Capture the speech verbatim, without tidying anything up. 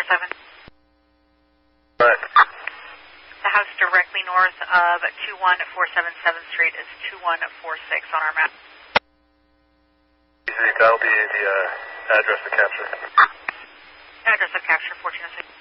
seven. Right. The house directly north of two one four seven seventh Street is two one four six on our map. That'll be the uh, address to capture. Address of capture, fourteen oh six.